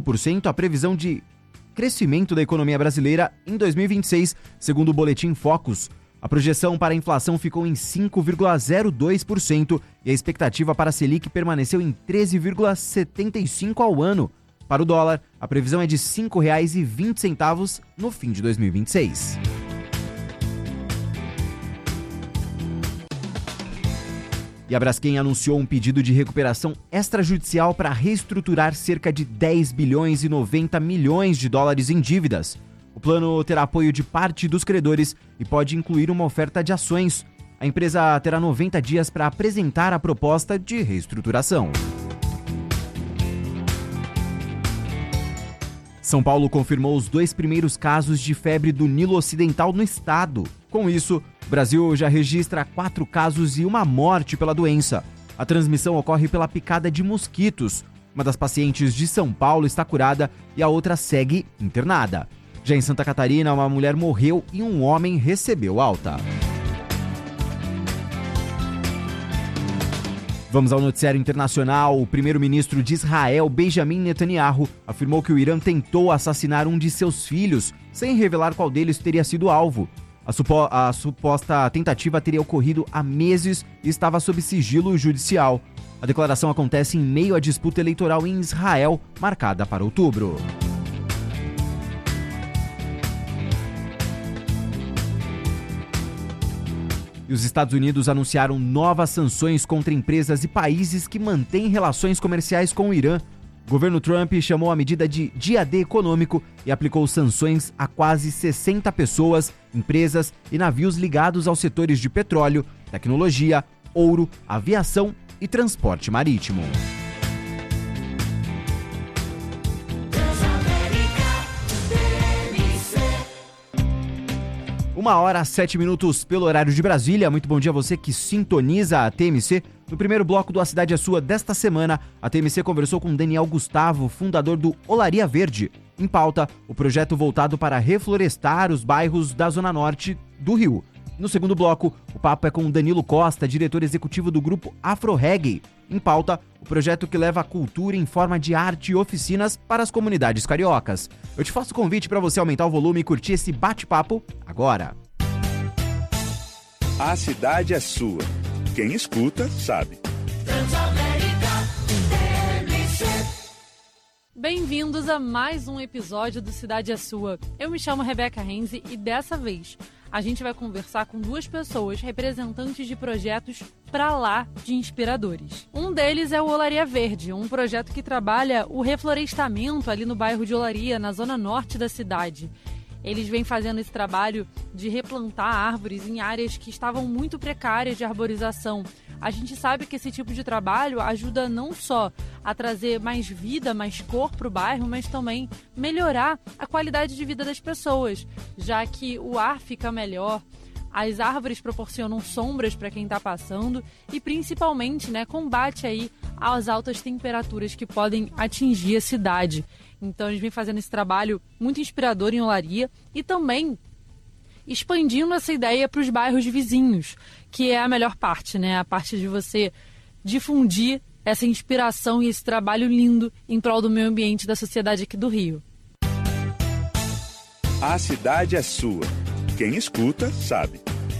5% a previsão de crescimento da economia brasileira em 2026, segundo o Boletim Focus. A projeção para a inflação ficou em 5,02% e a expectativa para a Selic permaneceu em 13,75% ao ano. Para o dólar, a previsão é de R$ 5,20 no fim de 2026. E a Braskem anunciou um pedido de recuperação extrajudicial para reestruturar cerca de 10 bilhões e 90 milhões de dólares em dívidas. O plano terá apoio de parte dos credores e pode incluir uma oferta de ações. A empresa terá 90 dias para apresentar a proposta de reestruturação. São Paulo confirmou os 2 primeiros casos de febre do Nilo Ocidental no estado. Com isso, o Brasil já registra 4 casos e uma morte pela doença. A transmissão ocorre pela picada de mosquitos. Uma das pacientes de São Paulo está curada e a outra segue internada. Já em Santa Catarina, uma mulher morreu e um homem recebeu alta. Vamos ao noticiário internacional. O primeiro-ministro de Israel, Benjamin Netanyahu, afirmou que o Irã tentou assassinar um de seus filhos, sem revelar qual deles teria sido alvo. A suposta tentativa teria ocorrido há meses e estava sob sigilo judicial. A declaração acontece em meio à disputa eleitoral em Israel, marcada para outubro. E os Estados Unidos anunciaram novas sanções contra empresas e países que mantêm relações comerciais com o Irã. O governo Trump chamou a medida de Dia D econômico e aplicou sanções a quase 60 pessoas, empresas e navios ligados aos setores de petróleo, tecnologia, ouro, aviação e transporte marítimo. 1h07 pelo horário de Brasília. Muito bom dia a você que sintoniza a TMC. No primeiro bloco do A Cidade é Sua desta semana, a TMC conversou com Daniel Gustavo, fundador do Olaria Verde. Em pauta, o projeto voltado para reflorestar os bairros da Zona Norte do Rio. No segundo bloco, o papo é com Danilo Costa, diretor executivo do grupo Afro Reggae. Em pauta, o projeto que leva a cultura em forma de arte e oficinas para as comunidades cariocas. Eu te faço o convite para você aumentar o volume e curtir esse bate-papo agora. A cidade é sua. Quem escuta, sabe. Bem-vindos a mais um episódio do Cidade é Sua. Eu me chamo Rebeca Renzi e dessa vez a gente vai conversar com 2 pessoas representantes de projetos pra lá de inspiradores. Um deles é o Olaria Verde, um projeto que trabalha o reflorestamento ali no bairro de Olaria, na zona norte da cidade. Eles vêm fazendo esse trabalho de replantar árvores em áreas que estavam muito precárias de arborização. A gente sabe que esse tipo de trabalho ajuda não só a trazer mais vida, mais cor para o bairro, mas também melhorar a qualidade de vida das pessoas, já que o ar fica melhor, as árvores proporcionam sombras para quem está passando e principalmente, combate aí às altas temperaturas que podem atingir a cidade. Então eles vêm fazendo esse trabalho muito inspirador em Olaria e também expandindo essa ideia para os bairros vizinhos, que é a melhor parte, a parte de você difundir essa inspiração e esse trabalho lindo em prol do meio ambiente da sociedade aqui do Rio. A cidade é sua. Quem escuta, sabe.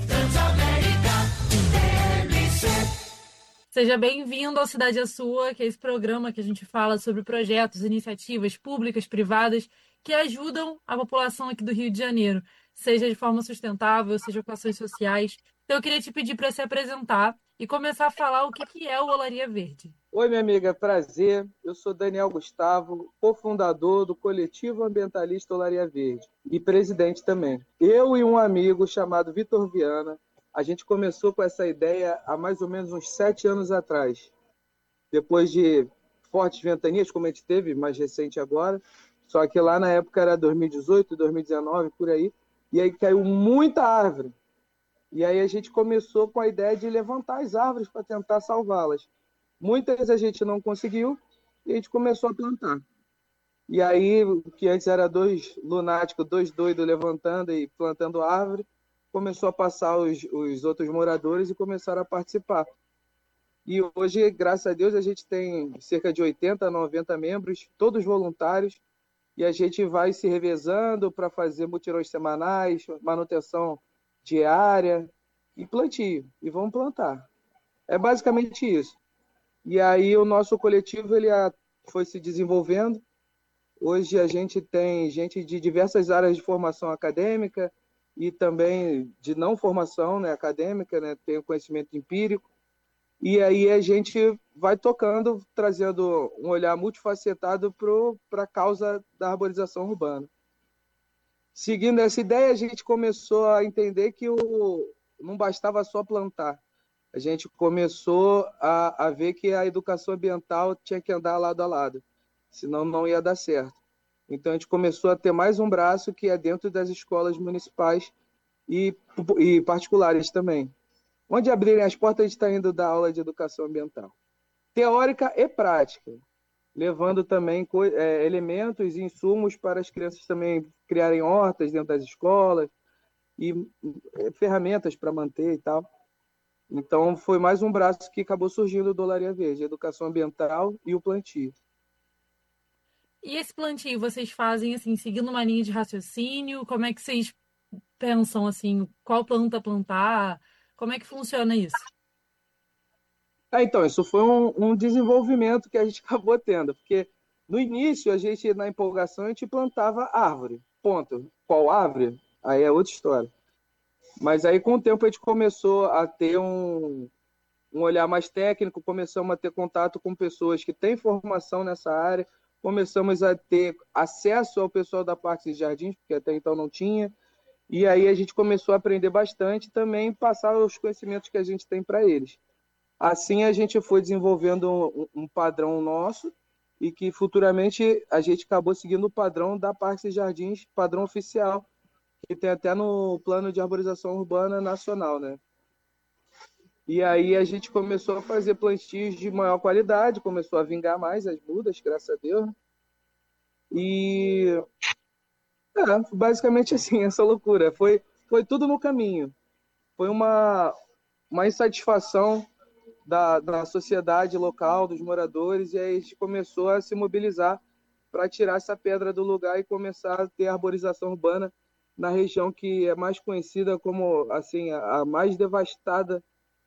Seja bem-vindo ao Cidade é Sua, que é esse programa que a gente fala sobre projetos, iniciativas públicas, privadas, que ajudam a população aqui do Rio de Janeiro, seja de forma sustentável, seja com ações sociais. Então eu queria te pedir para se apresentar e começar a falar o que é o Olaria Verde. Oi, minha amiga, prazer. Eu sou Daniel Gustavo, cofundador do coletivo ambientalista Olaria Verde e presidente também. Eu e um amigo chamado Vitor Viana, a gente começou com essa ideia há mais ou menos uns 7 anos atrás. Depois de fortes ventanias, como a gente teve mais recente agora, só que lá na época era 2018, 2019, por aí, e aí caiu muita árvore. E aí a gente começou com a ideia de levantar as árvores para tentar salvá-las. Muitas a gente não conseguiu e a gente começou a plantar. E aí, o que antes era 2 lunáticos, 2 doidos levantando e plantando árvore, começou a passar os outros moradores e começaram a participar. E hoje, graças a Deus, a gente tem cerca de 80, 90 membros, todos voluntários, e a gente vai se revezando para fazer mutirões semanais, manutenção diária e plantio. E vamos plantar. É basicamente isso. E aí o nosso coletivo foi se desenvolvendo. Hoje a gente tem gente de diversas áreas de formação acadêmica e também de não formação, né, acadêmica, né, tem o conhecimento empírico. E aí a gente vai tocando, trazendo um olhar multifacetado para a causa da arborização urbana. Seguindo essa ideia, a gente começou a entender que não bastava só plantar. A gente começou a ver que a educação ambiental tinha que andar lado a lado, senão não ia dar certo. Então a gente começou a ter mais um braço que é dentro das escolas municipais e particulares também. Onde abrirem as portas, a gente está indo dar aula de educação ambiental. Teórica e prática, levando também elementos e insumos para as crianças também criarem hortas dentro das escolas e ferramentas para manter e tal. Então, foi mais um braço que acabou surgindo do Olaria Verde, a educação ambiental e o plantio. E esse plantio vocês fazem, assim, seguindo uma linha de raciocínio? Como é que vocês pensam, assim, qual planta plantar? Como é que funciona isso? Então, isso foi um desenvolvimento que a gente acabou tendo, porque no início, a gente, na empolgação, a gente plantava árvore, ponto. Qual árvore? Aí é outra história. Mas aí, com o tempo, a gente começou a ter um olhar mais técnico, começamos a ter contato com pessoas que têm formação nessa área, começamos a ter acesso ao pessoal da Parques e Jardins, porque até então não tinha, e aí a gente começou a aprender bastante e também passar os conhecimentos que a gente tem para eles. Assim a gente foi desenvolvendo um padrão nosso e que futuramente a gente acabou seguindo o padrão da Parques e Jardins, padrão oficial, que tem até no Plano de Arborização Urbana Nacional, né? E aí a gente começou a fazer plantios de maior qualidade, começou a vingar mais as mudas, graças a Deus. E basicamente assim, essa loucura. Foi tudo no caminho. Foi uma insatisfação da sociedade local, dos moradores, e aí a gente começou a se mobilizar para tirar essa pedra do lugar e começar a ter arborização urbana na região que é mais conhecida como assim, a mais devastada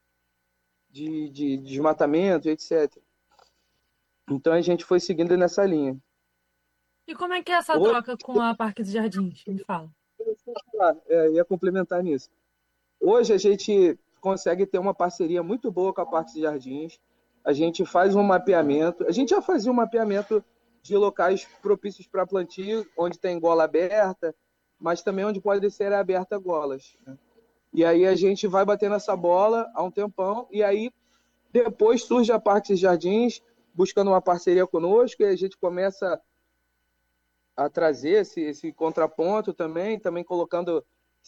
de desmatamento, etc. Então a gente foi seguindo nessa linha. E como é que é essa Hoje, troca com a Parques e Jardins? Me fala. ia complementar nisso. Hoje a gente consegue ter uma parceria muito boa com a Parques e Jardins. A gente faz um mapeamento. A gente já fazia um mapeamento de locais propícios para plantio, onde tem gola aberta, mas também onde pode ser aberta golas, né? E aí a gente vai batendo essa bola há um tempão, e aí depois surge a Parques e Jardins buscando uma parceria conosco, e a gente começa a trazer esse contraponto também colocando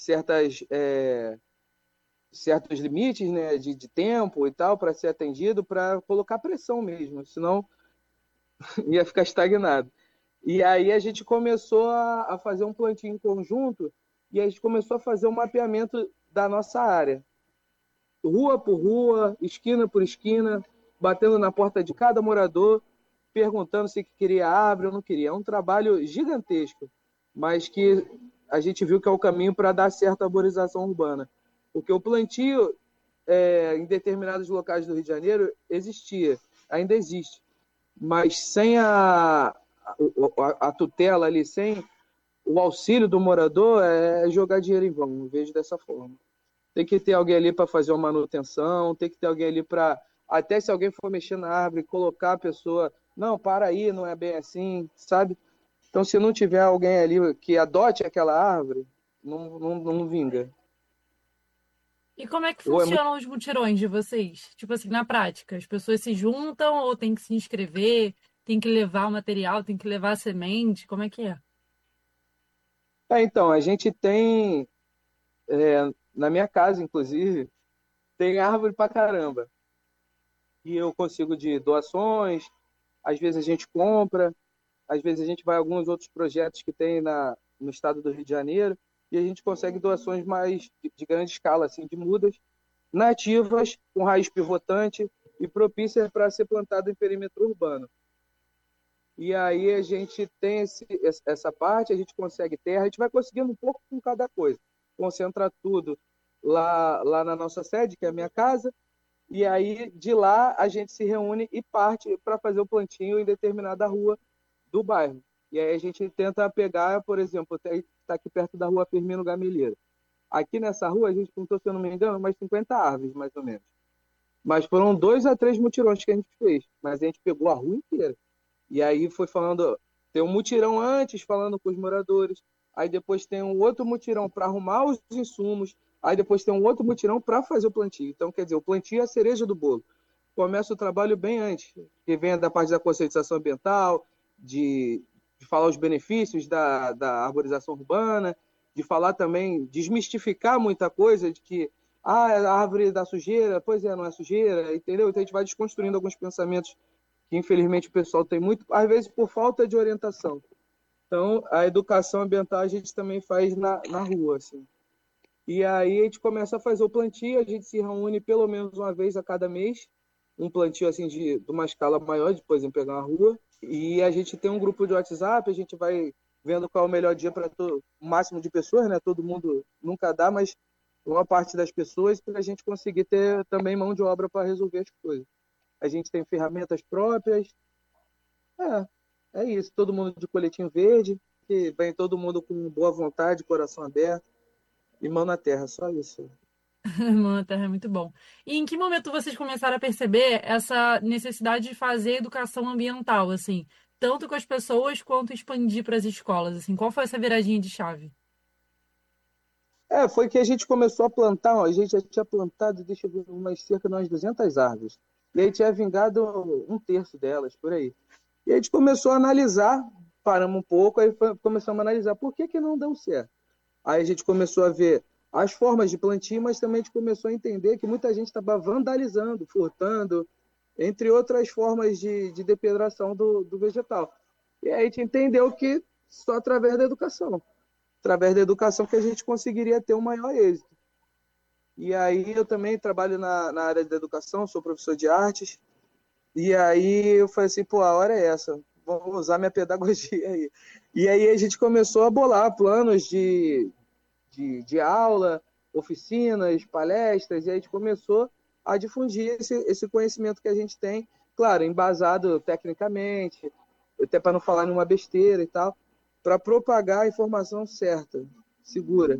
certos limites, né, de tempo e tal, para ser atendido, para colocar pressão mesmo, senão ia ficar estagnado. E aí a gente começou a fazer um plantio em conjunto e a gente começou a fazer um mapeamento da nossa área. Rua por rua, esquina por esquina, batendo na porta de cada morador, perguntando se queria árvore ou não queria. É um trabalho gigantesco, mas que a gente viu que é o caminho para dar certo a arborização urbana. Porque o plantio em determinados locais do Rio de Janeiro existia, ainda existe, mas sem a tutela ali, sem o auxílio do morador, é jogar dinheiro em vão, eu vejo dessa forma. Tem que ter alguém ali para fazer uma manutenção, tem que ter alguém ali para, até se alguém for mexer na árvore, colocar a pessoa, não, para aí, não é bem assim, sabe? Então, se não tiver alguém ali que adote aquela árvore, não vinga. E como é que Ou é muito... funcionam os mutirões de vocês? Tipo assim, na prática, as pessoas se juntam ou tem que se inscrever, tem que levar o material, tem que levar a semente, como é que é? Então, a gente tem, na minha casa, inclusive, tem árvore pra caramba. E eu consigo de doações, às vezes a gente compra, às vezes a gente vai a alguns outros projetos que tem no estado do Rio de Janeiro e a gente consegue doações mais de grande escala, assim, de mudas nativas, com raiz pivotante e propícia para ser plantado em perímetro urbano. E aí a gente tem essa parte, a gente consegue terra, a gente vai conseguindo um pouco com cada coisa. Concentra tudo lá na nossa sede, que é a minha casa, e aí de lá a gente se reúne e parte para fazer o plantio em determinada rua do bairro. E aí a gente tenta pegar, por exemplo, está aqui perto da rua Firmino Gameleira. Aqui nessa rua a gente plantou, se eu não me engano, umas 50 árvores, mais ou menos. Mas foram 2 a 3 mutirões que a gente fez, mas a gente pegou a rua inteira. E aí foi falando, tem um mutirão antes falando com os moradores, aí depois tem um outro mutirão para arrumar os insumos, aí depois tem um outro mutirão para fazer o plantio. Então, quer dizer, o plantio é a cereja do bolo. Começa o trabalho bem antes, que vem da parte da conscientização ambiental, de falar os benefícios da arborização urbana, de falar também, desmistificar muita coisa, de que a árvore dá sujeira, pois é, não é sujeira, entendeu? Então a gente vai desconstruindo alguns pensamentos que infelizmente o pessoal tem muito, às vezes por falta de orientação. Então, a educação ambiental a gente também faz na rua, assim. E aí a gente começa a fazer o plantio, a gente se reúne pelo menos uma vez a cada mês, um plantio assim de uma escala maior, depois em pegar uma rua, e a gente tem um grupo de WhatsApp, a gente vai vendo qual é o melhor dia para o máximo de pessoas, né? Todo mundo nunca dá, mas uma parte das pessoas para a gente conseguir ter também mão de obra para resolver as coisas. A gente tem ferramentas próprias. É isso. Todo mundo de coletinho verde, que vem todo mundo com boa vontade, coração aberto e mão na terra, só isso. Mano, terra é muito bom. E em que momento vocês começaram a perceber essa necessidade de fazer educação ambiental, assim, tanto com as pessoas quanto expandir para as escolas, assim? Qual foi essa viradinha de chave? Foi que a gente começou a plantar, ó, a gente já tinha plantado, deixa eu ver, cerca de umas 200 árvores. E aí tinha vingado um terço delas, por aí. E a gente começou a analisar, paramos um pouco, aí começamos a analisar por que não deu certo. Aí a gente começou a ver as formas de plantio, mas também a gente começou a entender que muita gente estava vandalizando, furtando, entre outras formas de depredação do vegetal. E aí a gente entendeu que só através da educação que a gente conseguiria ter um maior êxito. E aí eu também trabalho na área da educação, sou professor de artes, e aí eu falei assim, pô, a hora é essa, vou usar minha pedagogia aí. E aí a gente começou a bolar planos de aula, oficinas, palestras, e a gente começou a difundir esse conhecimento que a gente tem, claro, embasado tecnicamente, até para não falar nenhuma besteira e tal, para propagar a informação certa, segura.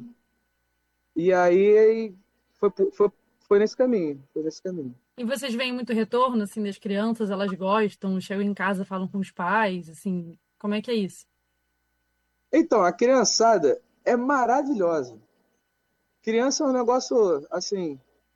E aí foi nesse caminho, foi nesse caminho. E vocês veem muito retorno, assim, das crianças? Elas gostam, chegam em casa, falam com os pais, assim, como é que é isso? Então, a criançada é maravilhosa. Criança é um negócio, assim,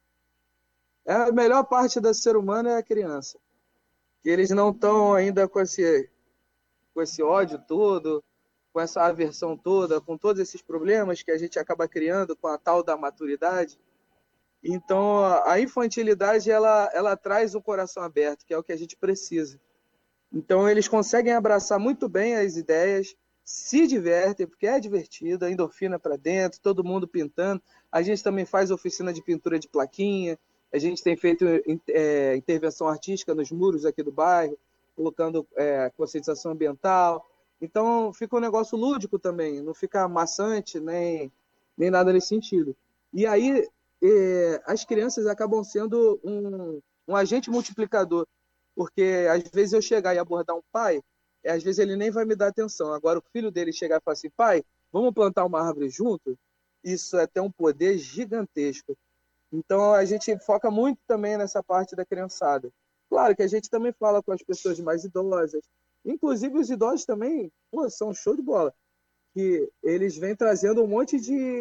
é a melhor parte do ser humano é a criança. Que eles não estão ainda com esse ódio todo, com essa aversão toda, com todos esses problemas que a gente acaba criando com a tal da maturidade. Então, a infantilidade, ela traz um coração aberto, que é o que a gente precisa. Então, eles conseguem abraçar muito bem as ideias, se divertem, porque é divertido, a endorfina para dentro, todo mundo pintando. A gente também faz oficina de pintura de plaquinha, a gente tem feito intervenção artística nos muros aqui do bairro, colocando conscientização ambiental. Então, fica um negócio lúdico também, não fica maçante, nem nada nesse sentido. E aí, as crianças acabam sendo um agente multiplicador, porque às vezes eu chegar e abordar um pai, às vezes ele nem vai me dar atenção. Agora, o filho dele chegar e falar assim, pai, vamos plantar uma árvore junto? Isso é ter um poder gigantesco. Então, a gente foca muito também nessa parte da criançada. Claro que a gente também fala com as pessoas mais idosas. Inclusive, os idosos também, pô, são show de bola. Que eles vêm trazendo um monte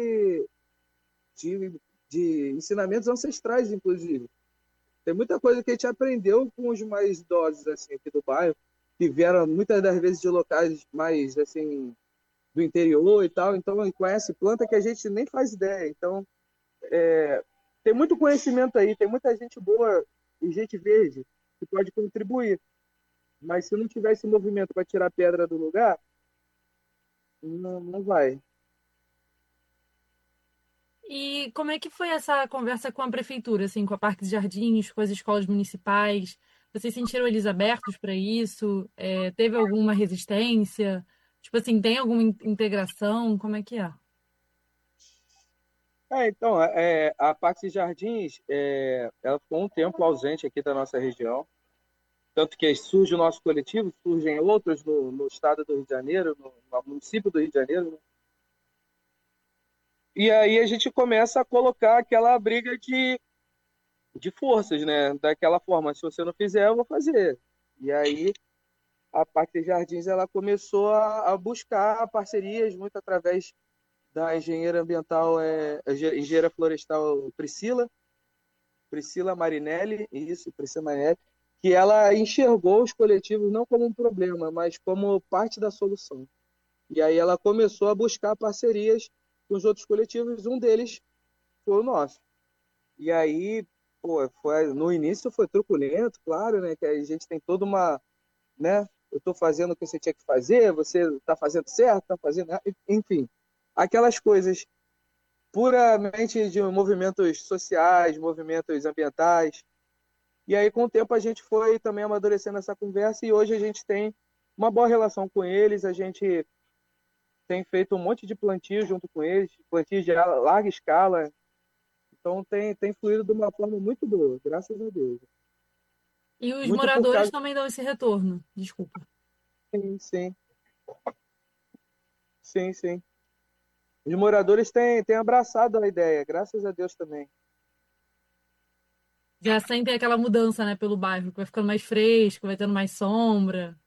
de, de ensinamentos ancestrais, inclusive. Tem muita coisa que a gente aprendeu com os mais idosos assim, aqui do bairro, que vieram muitas das vezes de locais mais assim do interior e tal, então conhece planta que a gente nem faz ideia. Então, tem muito conhecimento aí, tem muita gente boa e gente verde que pode contribuir. Mas se não tiver esse movimento para tirar a pedra do lugar, não vai. E como é que foi essa conversa com a prefeitura, assim, com a Parques e Jardins, com as escolas municipais? Vocês sentiram eles abertos para isso? Teve alguma resistência? Tipo assim, tem alguma integração? Como é que é? Então, a Paxi Jardins, ela ficou um tempo ausente aqui da nossa região, tanto que surge o nosso coletivo, surgem outros no estado do Rio de Janeiro, no município do Rio de Janeiro, né? E aí a gente começa a colocar aquela briga de forças, né? Daquela forma, se você não fizer, eu vou fazer. E aí a Paxi Jardins, ela começou a buscar parcerias muito através da engenheira ambiental, engenheira florestal Priscila Marinelli, isso, Priscila Marinelli, que ela enxergou os coletivos não como um problema, mas como parte da solução. E aí ela começou a buscar parcerias com os outros coletivos, um deles foi o nosso. E aí, pô, no início foi truculento, claro, né, que a gente tem toda uma, né, eu estou fazendo o que você tinha que fazer, você está fazendo certo, está fazendo, enfim, aquelas coisas puramente de movimentos sociais, movimentos ambientais. E aí, com o tempo, a gente foi também amadurecendo essa conversa e hoje a gente tem uma boa relação com eles, a gente tem feito um monte de plantio junto com eles, plantio de larga escala. Então, tem fluído de uma forma muito boa, graças a Deus. E os Muito por moradores causa. também dão esse retorno. Desculpa. Sim, sim, sim, sim. Os moradores têm abraçado a ideia, graças a Deus também. Já sentem aquela mudança, né, pelo bairro, que vai ficando mais fresco, vai tendo mais sombra.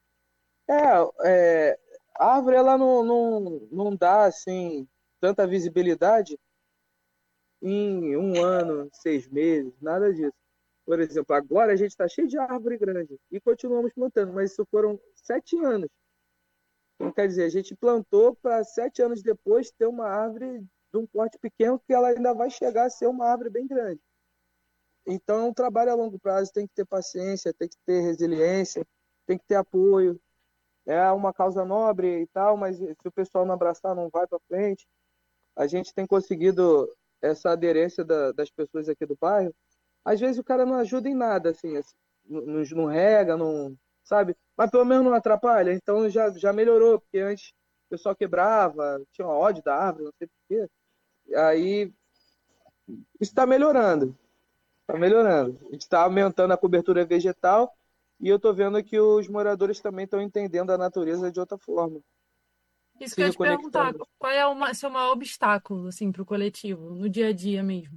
É, a árvore ela não dá assim tanta visibilidade em um ano, 6 meses, nada disso. Por exemplo, agora a gente está cheio de árvore grande e continuamos plantando, mas isso foram 7 anos. Então, quer dizer, a gente plantou para 7 anos depois ter uma árvore de um porte pequeno que ela ainda vai chegar a ser uma árvore bem grande. Então, é um trabalho a longo prazo, tem que ter paciência, tem que ter resiliência, tem que ter apoio. É uma causa nobre e tal, mas se o pessoal não abraçar, não vai para frente. A gente tem conseguido essa aderência das pessoas aqui do bairro. Às vezes o cara não ajuda em nada, assim, não rega, não, sabe? Mas pelo menos não atrapalha, então já melhorou, porque antes o pessoal quebrava, tinha uma ódio da árvore, não sei por quê. Aí isso está melhorando, está melhorando. A gente está aumentando a cobertura vegetal e eu estou vendo que os moradores também estão entendendo a natureza de outra forma, Isso que se eu ia te perguntar, reconectando. qual é o seu maior obstáculo, assim, para o coletivo, no dia a dia mesmo?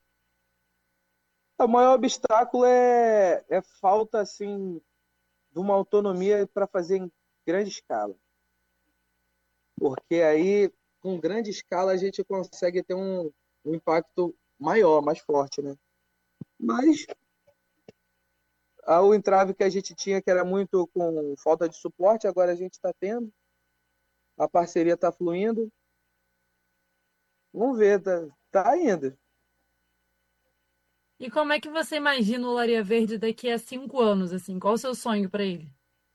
O maior obstáculo é falta, assim, de uma autonomia para fazer em grande escala. Porque aí, com grande escala, a gente consegue ter um impacto maior, mais forte, né? Mas o entrave que a gente tinha, que era muito com falta de suporte, agora a gente está tendo, a parceria está fluindo. Vamos ver, tá indo. E como é que você imagina o Laria Verde daqui a 5 anos, assim? Qual o seu sonho para ele?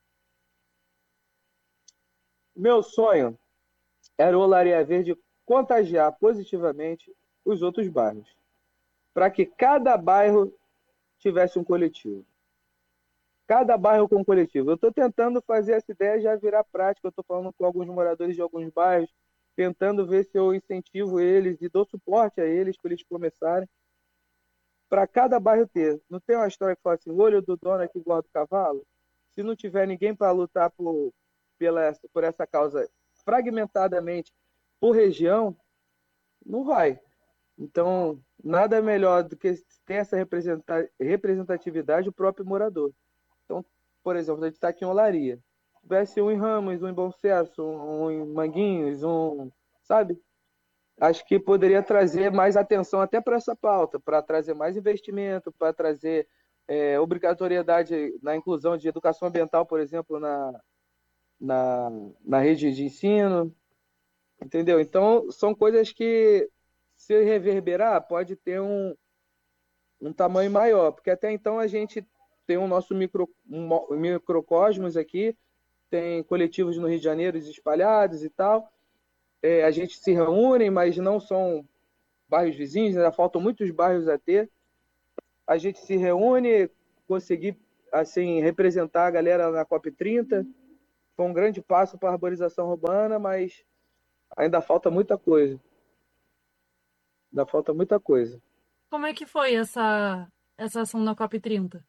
Meu sonho era o Olaria Verde contagiar positivamente os outros bairros, para que cada bairro tivesse um coletivo. Cada bairro com um coletivo. Eu estou tentando fazer essa ideia já virar prática. Eu estou falando com alguns moradores de alguns bairros, tentando ver se eu incentivo eles e dou suporte a eles para eles começarem. Para cada bairro ter. Não tem uma história que fala assim: o olho do dono é que engorda o cavalo? Se não tiver ninguém para lutar por essa causa fragmentadamente por região, não vai. Então, nada melhor do que ter essa representatividade o próprio morador. Então, por exemplo, a gente está aqui em Olaria. Se tivesse um em Ramos, um em Bom Sucesso, um em Manguinhos, sabe? Acho que poderia trazer mais atenção até para essa pauta, para trazer mais investimento, para trazer obrigatoriedade na inclusão de educação ambiental, por exemplo, na, na rede de ensino, entendeu? Então, são coisas que, se reverberar, pode ter um tamanho maior, porque até então a gente tem o nosso microcosmos aqui, tem coletivos no Rio de Janeiro espalhados e tal, a gente se reúne, mas não são bairros vizinhos, ainda faltam muitos bairros a ter. A gente se reúne, conseguir assim, representar a galera na COP30. Foi um grande passo para a arborização urbana, mas ainda falta muita coisa. Ainda falta muita coisa. Como é que foi essa ação na COP30?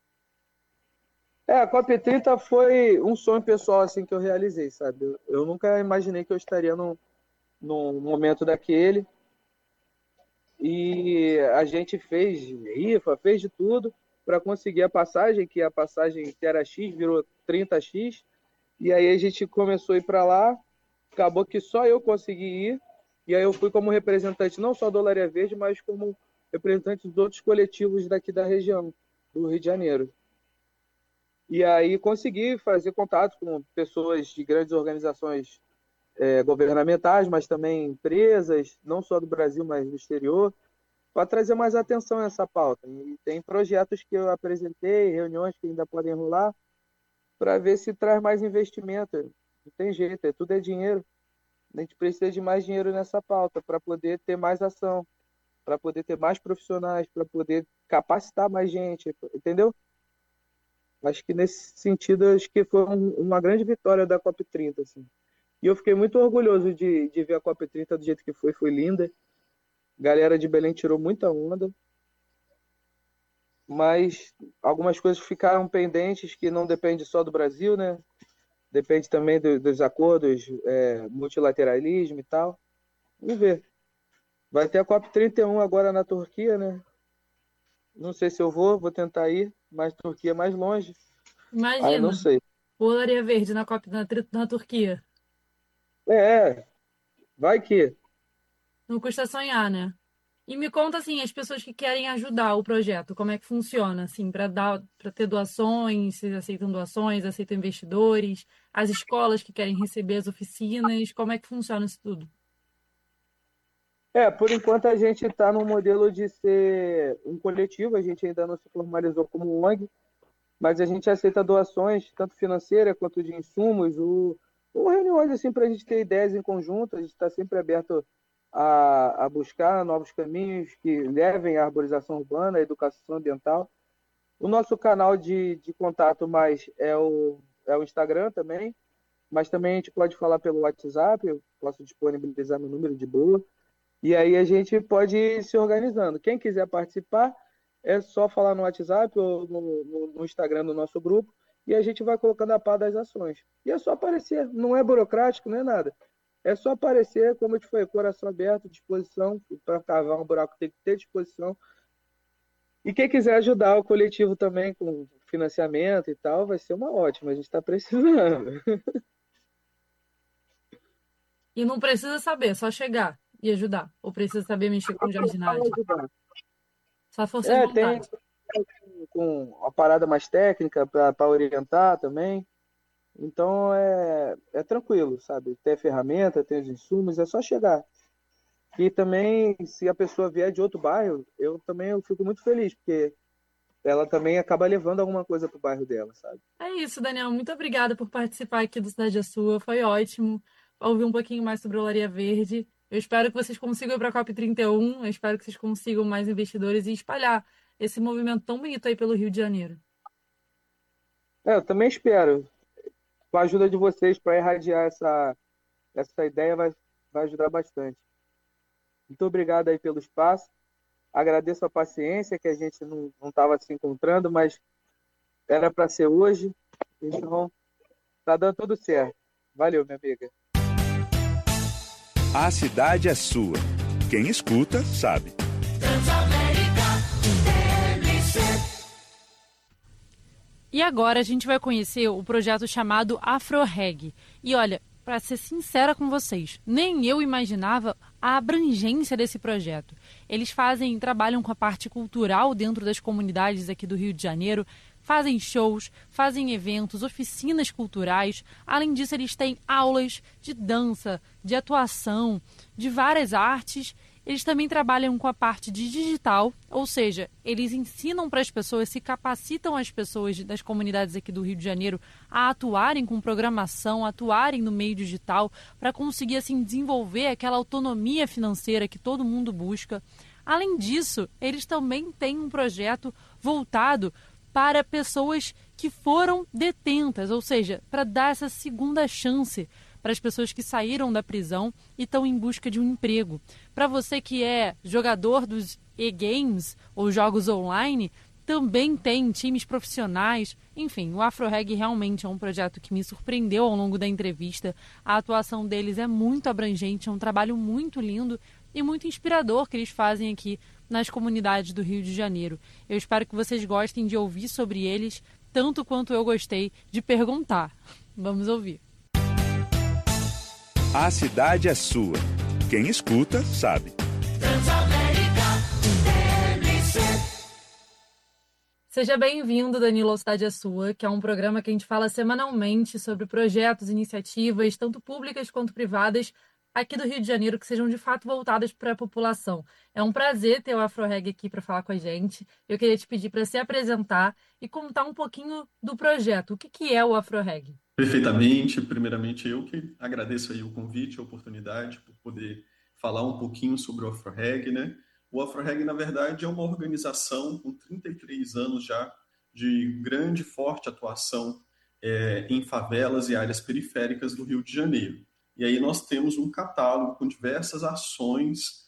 A COP30 foi um sonho pessoal assim que eu realizei, sabe? Eu nunca imaginei que eu estaria num momento daquele. E a gente fez rifa, fez de tudo para conseguir a passagem, que a passagem que era X virou 30X. E aí a gente começou a ir para lá, acabou que só eu consegui ir. E aí eu fui como representante não só do Olaria Verde, mas como representante dos outros coletivos daqui da região, do Rio de Janeiro. E aí consegui fazer contato com pessoas de grandes organizações governamentais, mas também empresas, não só do Brasil, mas do exterior, para trazer mais atenção a essa pauta. E tem projetos que eu apresentei, reuniões que ainda podem rolar, para ver se traz mais investimento. Não tem jeito, tudo é dinheiro. A gente precisa de mais dinheiro nessa pauta para poder ter mais ação, para poder ter mais profissionais, para poder capacitar mais gente, entendeu? Acho que nesse sentido, acho que foi uma grande vitória da COP30, assim. E eu fiquei muito orgulhoso de ver a COP30 do jeito que foi linda. A galera de Belém tirou muita onda. Mas algumas coisas ficaram pendentes que não depende só do Brasil, né? Depende também dos acordos, multilateralismo e tal. Vamos ver. Vai ter a COP31 agora na Turquia, né? Não sei se eu vou tentar ir, mas Turquia é mais longe. Imagina, Aí não sei. o Olaria Verde na COP na Turquia. Vai que. Não custa sonhar, né? E me conta, assim, as pessoas que querem ajudar o projeto, como é que funciona, assim, para ter doações, vocês aceitam doações, aceitam investidores, as escolas que querem receber as oficinas, como é que funciona isso tudo? Por enquanto a gente está no modelo de ser um coletivo, a gente ainda não se formalizou como ONG, mas a gente aceita doações, tanto financeiras quanto de insumos, ou reuniões assim, para a gente ter ideias em conjunto, a gente está sempre aberto a buscar novos caminhos que levem à arborização urbana, à educação ambiental. O nosso canal de contato mais é o Instagram também, mas também a gente pode falar pelo WhatsApp, eu posso disponibilizar meu número de boa. E aí a gente pode ir se organizando. Quem quiser participar, é só falar no WhatsApp ou no Instagram do nosso grupo e a gente vai colocando a par das ações. E é só aparecer, não é burocrático, não é nada. É só aparecer, como eu te falei, coração aberto, disposição, para cavar um buraco tem que ter disposição. E quem quiser ajudar o coletivo também com financiamento e tal, vai ser uma ótima, a gente está precisando. E não precisa saber, só chegar e ajudar. Ou precisa saber mexer com jardinagem. Só força de vontade. Tem com uma parada mais técnica para orientar também. Então é tranquilo, sabe? Tem ferramenta, tem os insumos, é só chegar. E também, se a pessoa vier de outro bairro, eu fico muito feliz, porque ela também acaba levando alguma coisa pro bairro dela, sabe? É isso, Daniel. Muito obrigada por participar aqui do Cidade é Sua. Foi ótimo ouvir um pouquinho mais sobre a Olaria Verde. Eu espero que vocês consigam ir para a COP31. Eu espero que vocês consigam mais investidores e espalhar esse movimento tão bonito aí pelo Rio de Janeiro. Eu também espero. Com a ajuda de vocês para irradiar essa ideia vai ajudar bastante. Muito obrigado aí pelo espaço. Agradeço a paciência que a gente não estava se encontrando, mas era para ser hoje. Então, tá dando tudo certo. Valeu, minha amiga. A cidade é sua. Quem escuta, sabe. E agora a gente vai conhecer o projeto chamado AfroReg. E olha, para ser sincera com vocês, nem eu imaginava a abrangência desse projeto. Eles trabalham com a parte cultural dentro das comunidades aqui do Rio de Janeiro, fazem shows, fazem eventos, oficinas culturais. Além disso, eles têm aulas de dança, de atuação, de várias artes. eles também trabalham com a parte de digital, ou seja, eles ensinam para as pessoas, se capacitam as pessoas das comunidades aqui do Rio de Janeiro a atuarem com programação, atuarem no meio digital, para conseguir assim desenvolver aquela autonomia financeira que todo mundo busca. Além disso, eles também têm um projeto voltado para pessoas que foram detentas, ou seja, para dar essa segunda chance para as pessoas que saíram da prisão e estão em busca de um emprego. Para você que é jogador dos e-games ou jogos online, também tem times profissionais. Enfim, o AfroReg realmente é um projeto que me surpreendeu ao longo da entrevista. A atuação deles é muito abrangente, é um trabalho muito lindo e muito inspirador que eles fazem aqui nas comunidades do Rio de Janeiro. Eu espero que vocês gostem de ouvir sobre eles, tanto quanto eu gostei de perguntar. Vamos ouvir. A cidade é sua. Quem escuta, sabe. Seja bem-vindo, Danilo, ao Cidade é Sua, que é um programa que a gente fala semanalmente sobre projetos, iniciativas, tanto públicas quanto privadas, aqui do Rio de Janeiro, que sejam de fato voltadas para a população. É um prazer ter o AfroReg aqui para falar com a gente. Eu queria te pedir para se apresentar e contar um pouquinho do projeto. O que é o AfroReg? Perfeitamente. Primeiramente, eu que agradeço aí o convite, a oportunidade por poder falar um pouquinho sobre o AfroReg, né? O AfroReg, na verdade, é uma organização com 33 anos já de grande e forte atuação em favelas e áreas periféricas do Rio de Janeiro. E aí nós temos um catálogo com diversas ações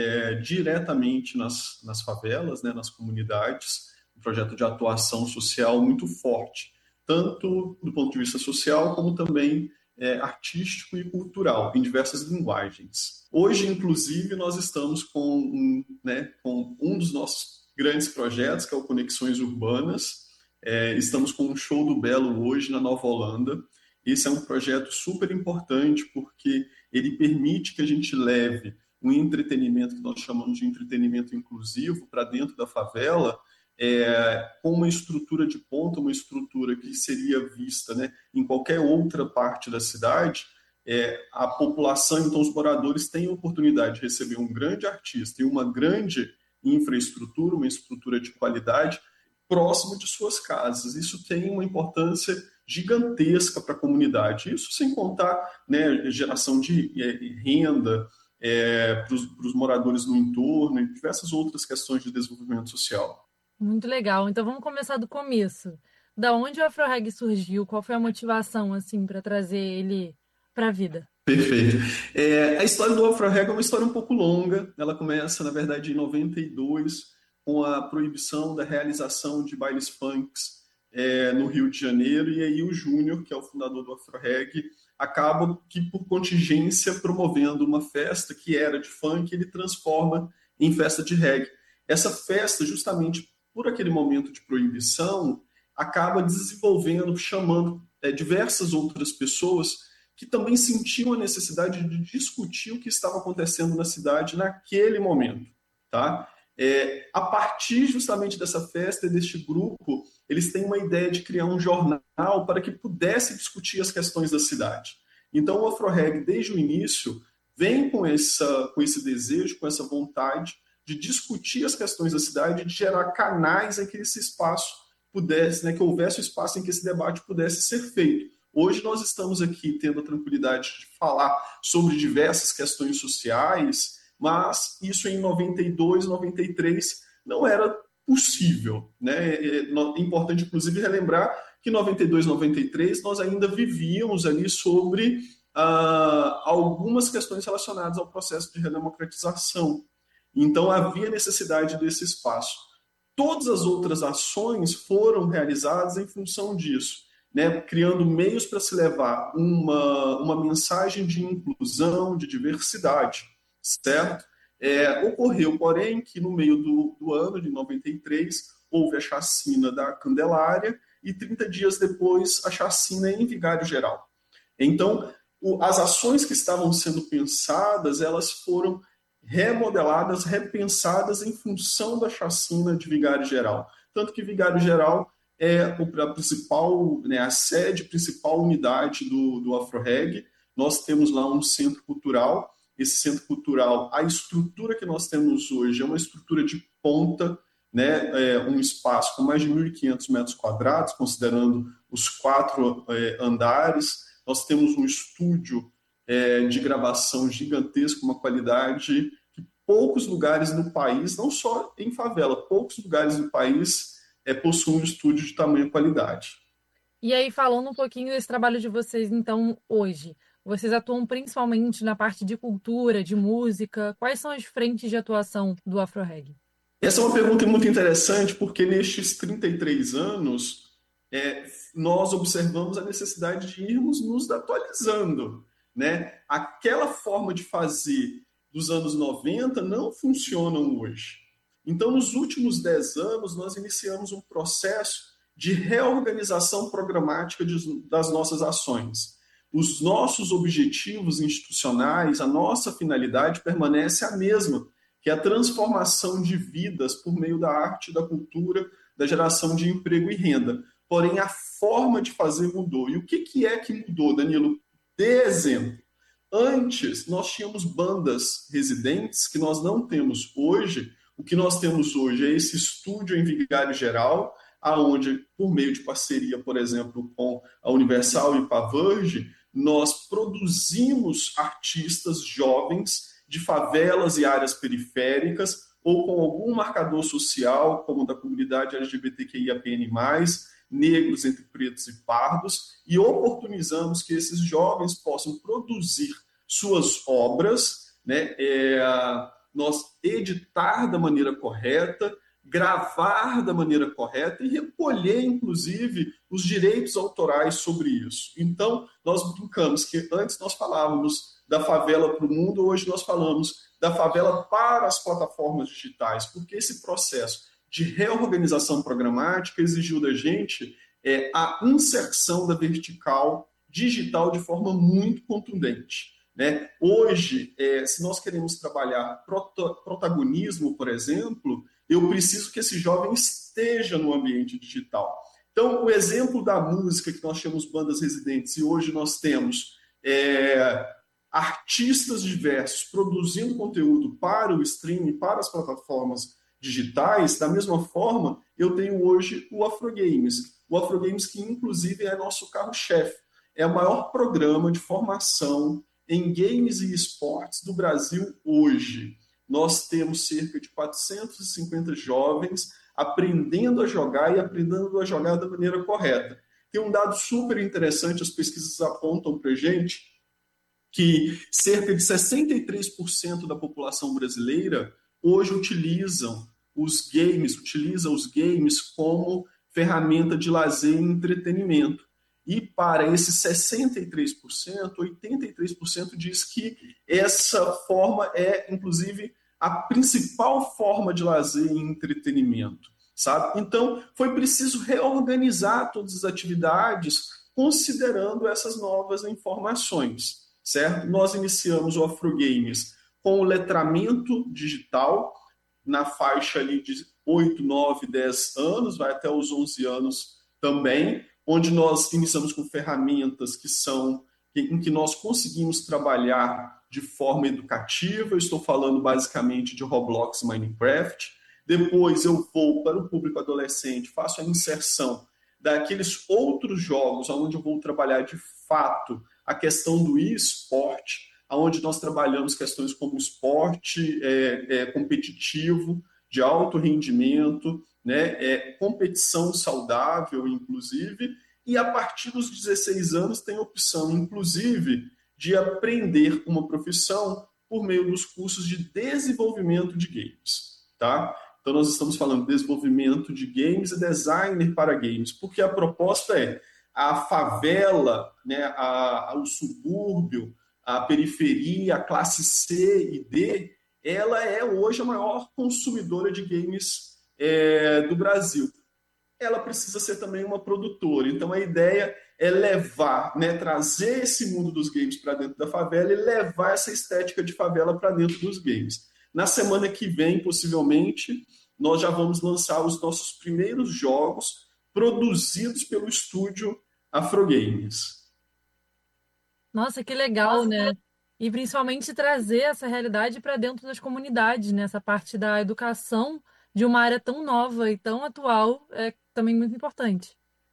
diretamente nas favelas, né, nas comunidades, um projeto de atuação social muito forte, tanto do ponto de vista social, como também artístico e cultural, em diversas linguagens. Hoje, inclusive, nós estamos com um dos nossos grandes projetos, que é o Conexões Urbanas. Estamos com um show do Belo hoje na Nova Holanda. Esse é um projeto super importante, porque ele permite que a gente leve um entretenimento que nós chamamos de entretenimento inclusivo para dentro da favela, com uma estrutura de ponta, uma estrutura que seria vista, né, em qualquer outra parte da cidade. A população, então os moradores têm a oportunidade de receber um grande artista e uma grande infraestrutura, uma estrutura de qualidade próximo de suas casas. Isso tem uma importância gigantesca para a comunidade. Isso sem contar, né, geração de renda para os moradores no entorno e diversas outras questões de desenvolvimento social. Muito legal. Então vamos começar do começo. Da onde o AfroReg surgiu? Qual foi a motivação assim para trazer ele para a vida? Perfeito. A história do AfroReg é uma história um pouco longa. Ela começa, na verdade, em 92, com a proibição da realização de bailes funks no Rio de Janeiro. E aí o Júnior, que é o fundador do AfroReg, acaba que, por contingência, promovendo uma festa que era de funk, ele transforma em festa de reggae. Essa festa, justamente por aquele momento de proibição, acaba desenvolvendo, chamando diversas outras pessoas que também sentiam a necessidade de discutir o que estava acontecendo na cidade naquele momento, tá? A partir justamente dessa festa e deste grupo, eles têm uma ideia de criar um jornal para que pudesse discutir as questões da cidade. Então, o AfroReg, desde o início, vem com esse desejo, com essa vontade de discutir as questões da cidade, de gerar canais em que esse espaço pudesse, né, que houvesse um espaço em que esse debate pudesse ser feito. Hoje nós estamos aqui tendo a tranquilidade de falar sobre diversas questões sociais, mas isso em 92, 93 não era possível, né? É importante, inclusive, relembrar que em 92, 93 nós ainda vivíamos ali sobre algumas questões relacionadas ao processo de redemocratização. Então, havia necessidade desse espaço. Todas as outras ações foram realizadas em função disso, né? Criando meios para se levar uma mensagem de inclusão, de diversidade, certo? Ocorreu, porém, que no meio do ano de 93, houve a chacina da Candelária e 30 dias depois a chacina em Vigário Geral. Então, as ações que estavam sendo pensadas, elas foram remodeladas, repensadas em função da chacina de Vigário Geral. Tanto que Vigário Geral é a principal, né, a sede, principal unidade do AfroReg. Nós temos lá um centro cultural esse centro cultural. A estrutura que nós temos hoje é uma estrutura de ponta, né? Um espaço com mais de 1.500 metros quadrados, considerando os 4 andares. Nós temos um estúdio de gravação gigantesco, uma qualidade que poucos lugares no país, não só em favela, poucos lugares no país possuem um estúdio de tamanha qualidade. E aí, falando um pouquinho desse trabalho de vocês, então, hoje, vocês atuam principalmente na parte de cultura, de música. Quais são as frentes de atuação do Afro-Reg? Essa é uma pergunta muito interessante, porque nestes 33 anos, nós observamos a necessidade de irmos nos atualizando, né? Aquela forma de fazer dos anos 90 não funcionam hoje. Então, nos últimos 10 anos, nós iniciamos um processo de reorganização programática das nossas ações. Os nossos objetivos institucionais, a nossa finalidade permanece a mesma, que é a transformação de vidas por meio da arte, da cultura, da geração de emprego e renda. Porém, a forma de fazer mudou. E o que é que mudou, Danilo? Dê exemplo. Antes, nós tínhamos bandas residentes que nós não temos hoje. O que nós temos hoje é esse estúdio em Vigário Geral, aonde, por meio de parceria, por exemplo, com a Universal e Paverge, nós produzimos artistas jovens de favelas e áreas periféricas ou com algum marcador social, como da comunidade LGBTQIAPN+, negros entre pretos e pardos, e oportunizamos que esses jovens possam produzir suas obras, né, nós editar da maneira correta, gravar da maneira correta e recolher, inclusive, os direitos autorais sobre isso. Então, nós brincamos que antes nós falávamos da favela para o mundo, hoje nós falamos da favela para as plataformas digitais, porque esse processo de reorganização programática exigiu da gente a inserção da vertical digital de forma muito contundente, né? Hoje, se nós queremos trabalhar protagonismo, por exemplo, eu preciso que esse jovem esteja no ambiente digital. Então, o exemplo da música, que nós tínhamos bandas residentes, e hoje nós temos artistas diversos produzindo conteúdo para o streaming, para as plataformas digitais, da mesma forma, eu tenho hoje o Afrogames. O Afrogames, que inclusive é nosso carro-chefe. É o maior programa de formação em games e esportes do Brasil hoje. Nós temos cerca de 450 jovens aprendendo a jogar e aprendendo a jogar da maneira correta. Tem um dado super interessante, as pesquisas apontam para a gente que cerca de 63% da população brasileira hoje utiliza os games como ferramenta de lazer e entretenimento. E para esses 63%, 83% diz que essa forma é, inclusive, a principal forma de lazer e entretenimento, sabe? Então, foi preciso reorganizar todas as atividades considerando essas novas informações, certo? Nós iniciamos o Afrogames com o letramento digital, na faixa ali de 8, 9, 10 anos, vai até os 11 anos também, onde nós iniciamos com ferramentas em que nós conseguimos trabalhar de forma educativa. Eu estou falando basicamente de Roblox e Minecraft. Depois eu vou para o público adolescente, faço a inserção daqueles outros jogos, onde eu vou trabalhar de fato a questão do esporte, onde nós trabalhamos questões como esporte competitivo, de alto rendimento, né, competição saudável, inclusive, e a partir dos 16 anos tem a opção, inclusive, de aprender uma profissão por meio dos cursos de desenvolvimento de games, tá? Então nós estamos falando de desenvolvimento de games e designer para games, porque a proposta é a favela, né, o subúrbio, a periferia, a classe C e D, ela é hoje a maior consumidora de games do Brasil. Ela precisa ser também uma produtora. Então, a ideia é levar, né, trazer esse mundo dos games para dentro da favela e levar essa estética de favela para dentro dos games. Na semana que vem, possivelmente, nós já vamos lançar os nossos primeiros jogos produzidos pelo estúdio Afrogames. Nossa, que legal, né? E principalmente trazer essa realidade para dentro das comunidades, né? Essa parte da educação de uma área tão nova e tão atual é também muito importante.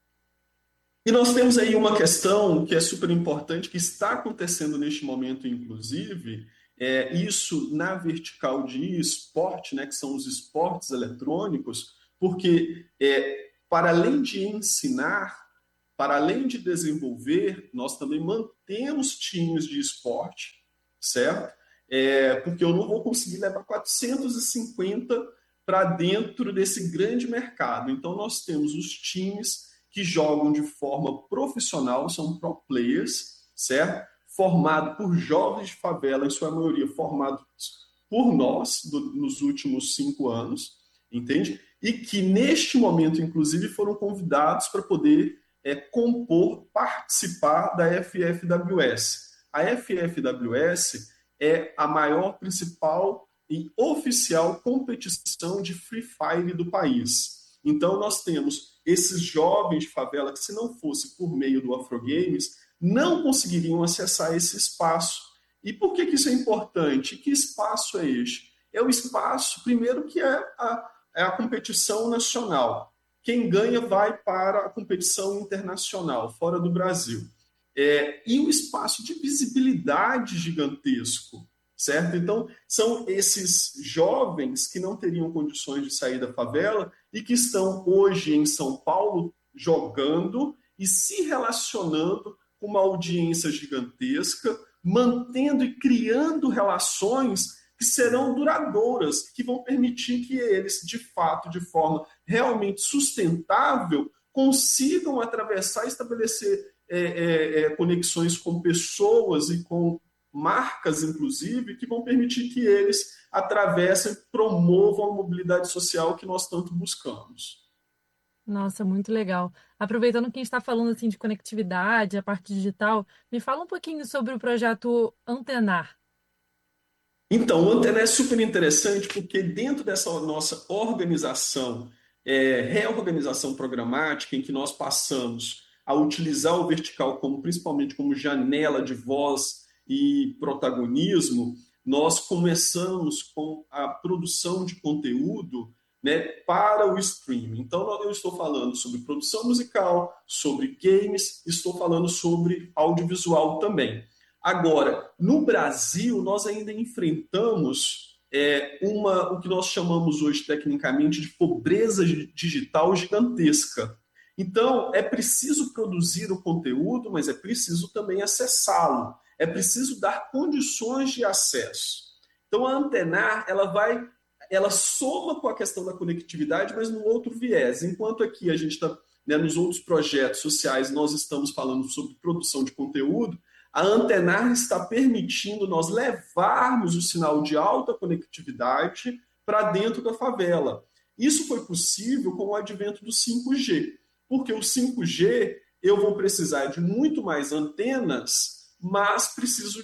E nós temos aí uma questão que é super importante, que está acontecendo neste momento, inclusive, isso na vertical de esporte, né, que são os esportes eletrônicos, porque para além de ensinar, para além de desenvolver, nós também mantemos times de esporte, certo? Porque eu não vou conseguir levar 450 para dentro desse grande mercado. Então, nós temos os times que jogam de forma profissional, são pro players, certo? Formado por jovens de favela, em sua maioria formados por nós nos últimos 5 anos, entende? E que neste momento, inclusive, foram convidados para poder compor, participar da FFWS. A FFWS é a maior, principal e oficial competição de Free Fire do país. Então, nós temos esses jovens de favela que, se não fosse por meio do Afrogames, não conseguiriam acessar esse espaço. E por que isso é importante? Que espaço é este? É o espaço, primeiro, que é a competição nacional. Quem ganha vai para a competição internacional, fora do Brasil. E o espaço de visibilidade gigantesco, certo? Então, são esses jovens que não teriam condições de sair da favela e que estão hoje em São Paulo jogando e se relacionando com uma audiência gigantesca, mantendo e criando relações que serão duradouras, que vão permitir que eles, de fato, de forma realmente sustentável, consigam atravessar e estabelecer conexões com pessoas e com marcas, inclusive, que vão permitir que eles atravessem, promovam a mobilidade social que nós tanto buscamos. Nossa, muito legal. Aproveitando que a gente está falando assim de conectividade, a parte digital, me fala um pouquinho sobre o projeto Antenar. Então, o Antenar é super interessante porque dentro dessa nossa organização, reorganização programática, em que nós passamos a utilizar o vertical principalmente como janela de voz e protagonismo, nós começamos com a produção de conteúdo, né, para o streaming. Então, eu estou falando sobre produção musical, sobre games, estou falando sobre audiovisual também. Agora, no Brasil, nós ainda enfrentamos o que nós chamamos hoje, tecnicamente, de pobreza digital gigantesca. Então, é preciso produzir o conteúdo, mas é preciso também acessá-lo. É preciso dar condições de acesso. Então, a Antenar, ela soma com a questão da conectividade, mas num outro viés. Enquanto aqui a gente está, né, nos outros projetos sociais, nós estamos falando sobre produção de conteúdo, a Antenar está permitindo nós levarmos o sinal de alta conectividade para dentro da favela. Isso foi possível com o advento do 5G, porque o 5G eu vou precisar de muito mais antenas, mas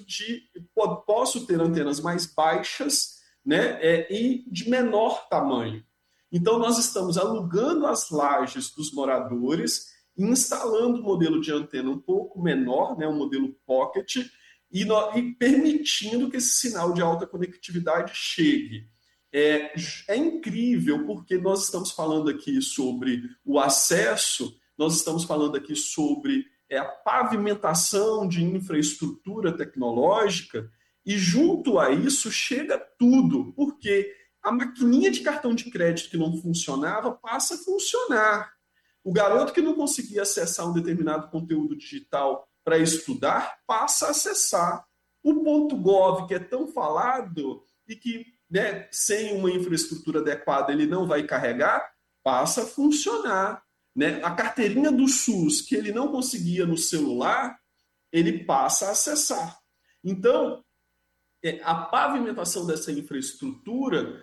posso ter antenas mais baixas, né, e de menor tamanho. Então, nós estamos alugando as lajes dos moradores, instalando um modelo de antena um pouco menor, né, um modelo pocket, e permitindo que esse sinal de alta conectividade chegue. É incrível, porque nós estamos falando aqui sobre o acesso, nós estamos falando aqui sobre a pavimentação de infraestrutura tecnológica, e junto a isso chega tudo, porque a maquininha de cartão de crédito que não funcionava passa a funcionar. O garoto que não conseguia acessar um determinado conteúdo digital para estudar, passa a acessar. O .gov, que é tão falado e que, né, sem uma infraestrutura adequada ele não vai carregar, passa a funcionar. Né? A carteirinha do SUS, que ele não conseguia no celular, ele passa a acessar. Então, a pavimentação dessa infraestrutura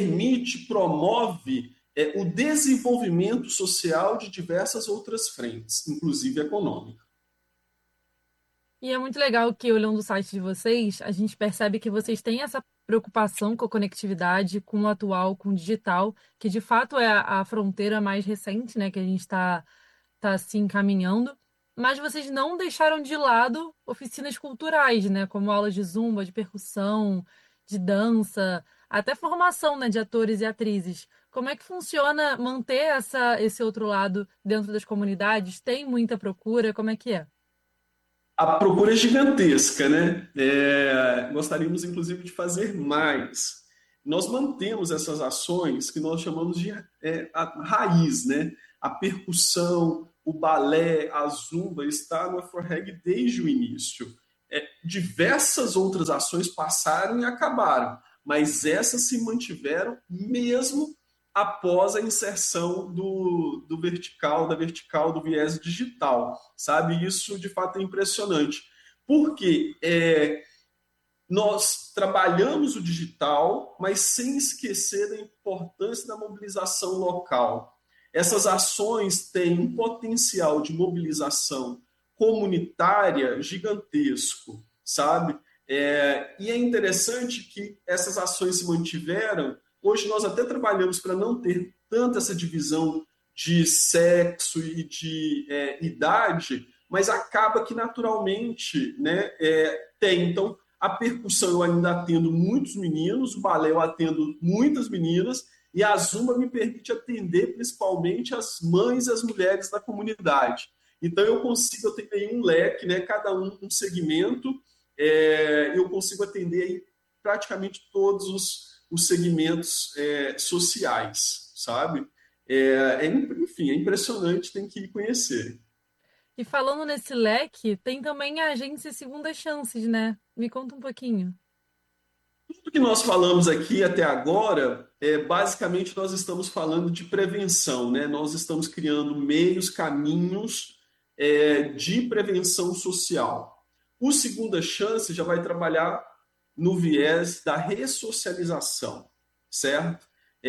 promove o desenvolvimento social de diversas outras frentes, inclusive econômica. E é muito legal que, olhando o site de vocês, a gente percebe que vocês têm essa preocupação com a conectividade, com o atual, com o digital, que de fato é a fronteira mais recente, né, que a gente está se encaminhando. Mas vocês não deixaram de lado oficinas culturais, né? Como aulas de zumba, de percussão, de dança, até formação, né, de atores e atrizes. Como é que funciona manter esse outro lado dentro das comunidades? Tem muita procura? Como é que é? A procura é gigantesca, né? Gostaríamos, inclusive, de fazer mais. Nós mantemos essas ações que nós chamamos de a raiz, né? A percussão, o balé, a zumba está no AfroReg desde o início. Diversas outras ações passaram e acabaram, mas essas se mantiveram mesmo após a inserção do vertical, da vertical do viés digital, sabe? Isso, de fato, é impressionante, porque nós trabalhamos o digital, mas sem esquecer da importância da mobilização local. Essas ações têm um potencial de mobilização comunitária gigantesco, sabe? E é interessante que essas ações se mantiveram. Hoje nós até trabalhamos para não ter tanto essa divisão de sexo e de idade, mas acaba que naturalmente, né, tem. Então, a percussão eu ainda atendo muitos meninos, o balé eu atendo muitas meninas, e a zumba me permite atender principalmente as mães e as mulheres da comunidade. Então eu tenho aí um leque, né, cada um segmento, eu consigo atender aí praticamente todos os segmentos sociais, sabe? Enfim, é impressionante, tem que ir conhecer. E falando nesse leque, tem também a agência Segundas Chances, né? Me conta um pouquinho. Tudo que nós falamos aqui até agora, basicamente nós estamos falando de prevenção, né? Nós estamos criando meios, caminhos de prevenção social. O Segunda Chance já vai trabalhar no viés da ressocialização, certo?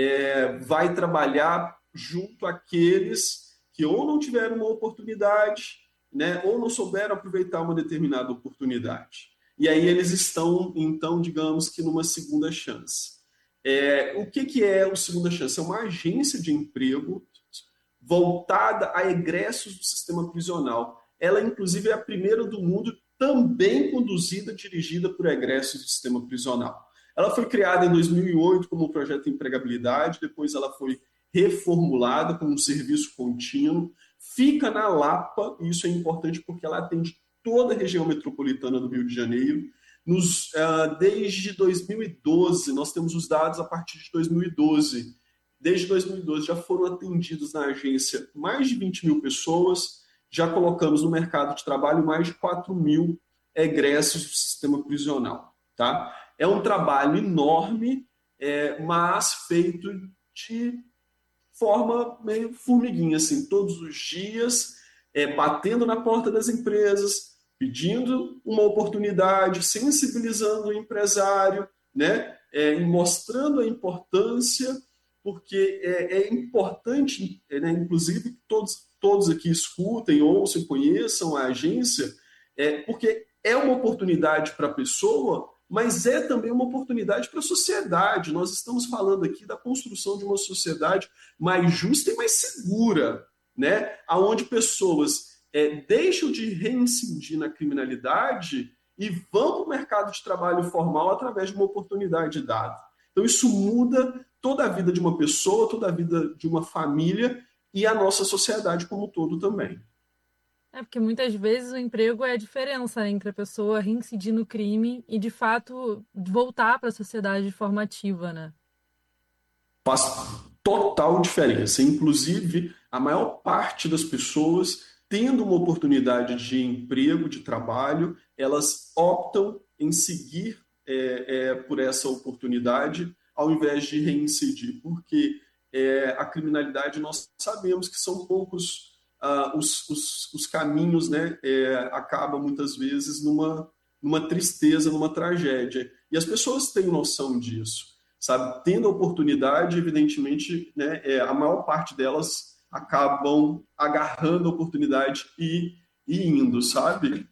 Vai trabalhar junto àqueles que ou não tiveram uma oportunidade, né, ou não souberam aproveitar uma determinada oportunidade. E aí eles estão, então, digamos que numa segunda chance. O que é o Segunda Chance? É uma agência de emprego voltada a egressos do sistema prisional. Ela, inclusive, é a primeira do mundo também conduzida, dirigida por egressos do sistema prisional. Ela foi criada em 2008 como um projeto de empregabilidade, depois ela foi reformulada como um serviço contínuo, fica na Lapa, e isso é importante porque ela atende toda a região metropolitana do Rio de Janeiro. Desde 2012, nós temos os dados a partir de 2012. Desde 2012 já foram atendidos na agência mais de 20 mil pessoas, já colocamos no mercado de trabalho mais de 4 mil egressos do sistema prisional. Tá? É um trabalho enorme, mas feito de forma meio formiguinha, assim, todos os dias, batendo na porta das empresas, pedindo uma oportunidade, sensibilizando o empresário, né? E mostrando a importância, porque é importante, né? Inclusive, que todos aqui escutem, ouçam, conheçam a agência, porque é uma oportunidade para a pessoa, mas é também uma oportunidade para a sociedade. Nós estamos falando aqui da construção de uma sociedade mais justa e mais segura, né? Onde pessoas deixam de reincidir na criminalidade e vão para o mercado de trabalho formal através de uma oportunidade dada. Então isso muda toda a vida de uma pessoa, toda a vida de uma família e a nossa sociedade como um todo também. Porque muitas vezes o emprego é a diferença, né, entre a pessoa reincidir no crime e, de fato, voltar para a sociedade de forma ativa, né? Faz total diferença. Inclusive, a maior parte das pessoas, tendo uma oportunidade de emprego, de trabalho, elas optam em seguir por essa oportunidade ao invés de reincidir, porque a criminalidade, nós sabemos que são poucos os caminhos, né, acabam muitas vezes numa tristeza, numa tragédia. E as pessoas têm noção disso, sabe? Tendo a oportunidade, evidentemente, né, a maior parte delas acabam agarrando a oportunidade e indo, sabe?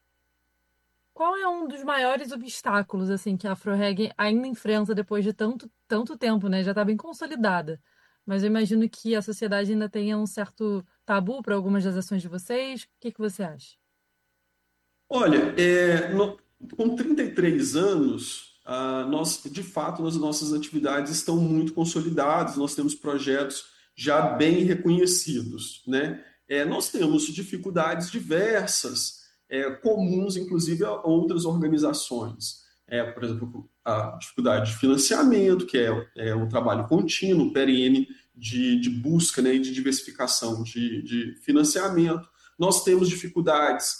Qual é um dos maiores obstáculos assim que a AfroReg ainda enfrenta depois de tanto tempo, né? Já está bem consolidada. mas eu imagino que a sociedade ainda tenha um certo tabu para algumas das ações de vocês. O que você acha? Olha, com 33 anos, de fato, as nossas atividades estão muito consolidadas, nós temos projetos já bem reconhecidos, né? Nós temos dificuldades diversas, comuns, inclusive, a outras organizações. Por exemplo, a dificuldade de financiamento, que é um trabalho contínuo, perene, de busca, né, e de diversificação de financiamento. Nós temos dificuldades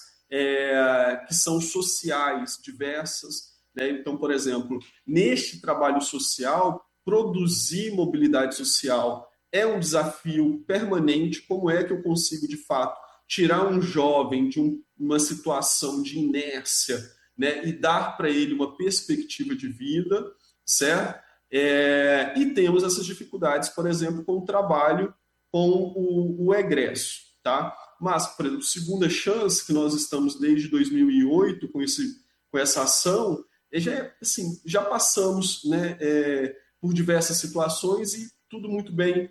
que são sociais diversas, né? Então, por exemplo, neste trabalho social, produzir mobilidade social é um desafio permanente. Como é que eu consigo, de fato, tirar um jovem de uma situação de inércia, né, e dar para ele uma perspectiva de vida, certo? E temos essas dificuldades, por exemplo, com o trabalho com o egresso, tá? Mas, por exemplo, Segunda Chance, que nós estamos desde 2008 com essa ação, já passamos, né, por diversas situações e tudo muito bem,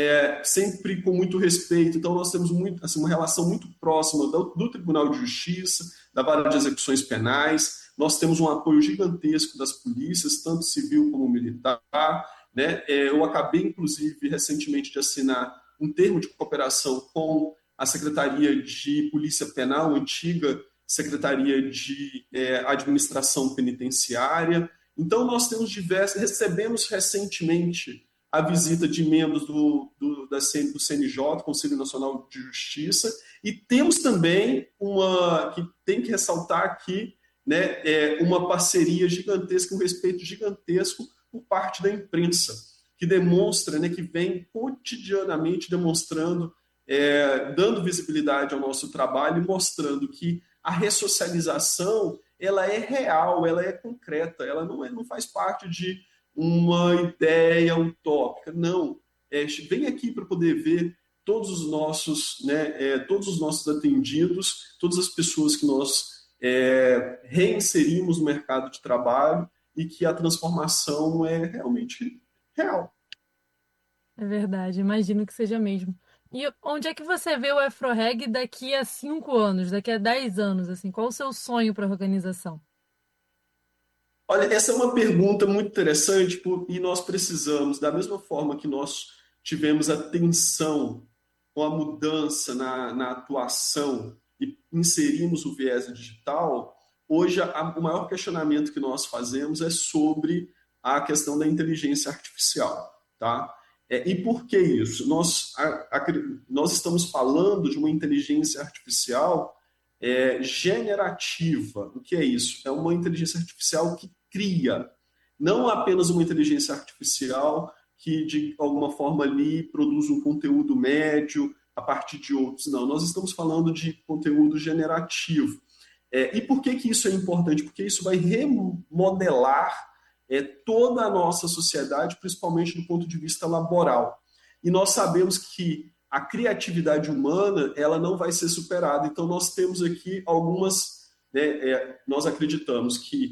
sempre com muito respeito. Então, nós temos uma relação muito próxima do Tribunal de Justiça, da Vara de Execuções Penais. Nós temos um apoio gigantesco das polícias, tanto civil como militar, né? Eu acabei, inclusive, recentemente de assinar um termo de cooperação com a Secretaria de Polícia Penal, antiga Secretaria de Administração Penitenciária. Então, nós temos recebemos recentemente a visita de membros do CNJ, Conselho Nacional de Justiça, e temos também que tem que ressaltar aqui, né, uma parceria gigantesca, um respeito gigantesco por parte da imprensa, que demonstra, né, que vem cotidianamente demonstrando, dando visibilidade ao nosso trabalho e mostrando que a ressocialização ela é real, ela é concreta, ela não faz parte de uma ideia utópica, não. Vem aqui para poder ver todos os nossos atendidos, todas as pessoas que nós reinserimos no mercado de trabalho e que a transformação é realmente real. É verdade, imagino que seja mesmo. E onde é que você vê o Afroreg daqui a 5 anos, daqui a 10 anos? Assim, qual o seu sonho para a organização? Olha, essa é uma pergunta muito interessante e nós precisamos, da mesma forma que nós tivemos atenção com a mudança na atuação e inserimos o viés digital, hoje o maior questionamento que nós fazemos é sobre a questão da inteligência artificial, tá? E por que isso? Nós estamos falando de uma inteligência artificial generativa. O que é isso? É uma inteligência artificial que cria, não apenas uma inteligência artificial que, de alguma forma, ali produz um conteúdo médio a partir de outros. Não, nós estamos falando de conteúdo generativo. E por que isso é importante? Porque isso vai remodelar toda a nossa sociedade, principalmente do ponto de vista laboral. E nós sabemos que a criatividade humana ela não vai ser superada. Então, nós temos aqui algumas... nós acreditamos que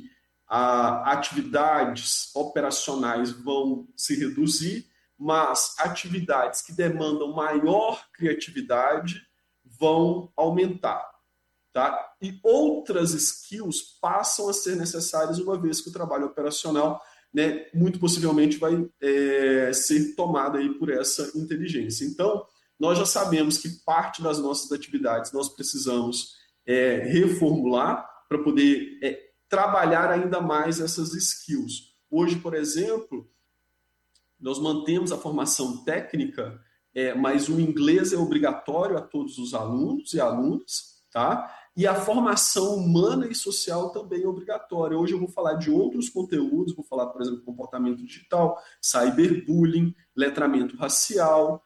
atividades operacionais vão se reduzir, mas atividades que demandam maior criatividade vão aumentar. Tá? E outras skills passam a ser necessárias uma vez que o trabalho operacional, né, muito possivelmente vai ser tomado aí por essa inteligência. Então, nós já sabemos que parte das nossas atividades nós precisamos reformular para poder trabalhar ainda mais essas skills. Hoje, por exemplo, nós mantemos a formação técnica, mas o inglês é obrigatório a todos os alunos e alunas, tá? E a formação humana e social também é obrigatória. Hoje eu vou falar de outros conteúdos, vou falar, por exemplo, comportamento digital, cyberbullying, letramento racial,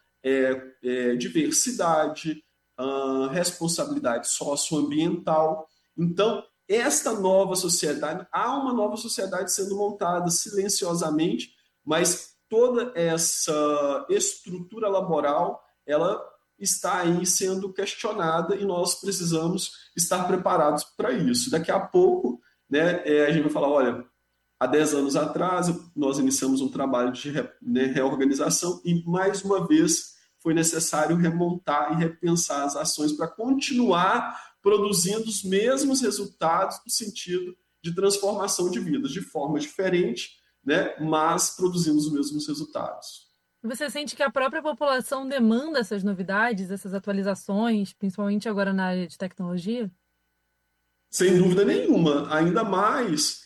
diversidade, responsabilidade socioambiental. Então, esta nova sociedade, há uma nova sociedade sendo montada silenciosamente, mas toda essa estrutura laboral, ela está aí sendo questionada e nós precisamos estar preparados para isso. Daqui a pouco, né, a gente vai falar, olha, Há 10 anos atrás, nós iniciamos um trabalho de reorganização e, mais uma vez, foi necessário remontar e repensar as ações para continuar produzindo os mesmos resultados no sentido de transformação de vidas, de forma diferente, né, mas produzindo os mesmos resultados. Você sente que a própria população demanda essas novidades, essas atualizações, principalmente agora na área de tecnologia? Sem dúvida nenhuma, ainda mais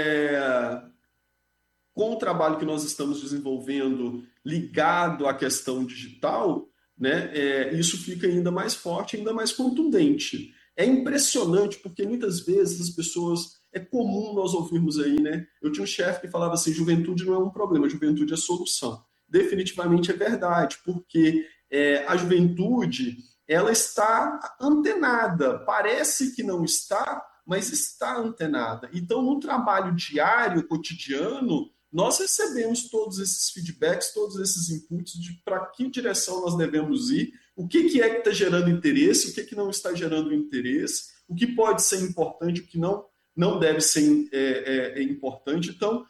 com o trabalho que nós estamos desenvolvendo ligado à questão digital, né, isso fica ainda mais forte, ainda mais contundente. É impressionante porque muitas vezes as pessoas, é comum nós ouvirmos aí, né? Eu tinha um chefe que falava assim, juventude não é um problema, juventude é solução. Definitivamente é verdade, porque a juventude, ela está antenada, parece que não está, mas está antenada. Então, no trabalho diário, cotidiano, nós recebemos todos esses feedbacks, todos esses inputs de para que direção nós devemos ir, o que é que está gerando interesse, o que não está gerando interesse, o que pode ser importante, o que não deve ser importante. Então,